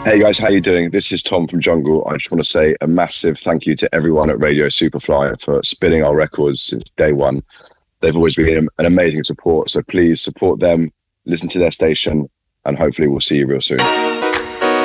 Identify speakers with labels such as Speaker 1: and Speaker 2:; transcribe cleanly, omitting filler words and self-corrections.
Speaker 1: Hey guys, how you doing? This is Tom from Jungle. I just want to say a massive thank you to everyone at Radio Superfly for spinning our records since day one. They've always been an amazing support, so please support them, listen to their station, and hopefully we'll see you real soon.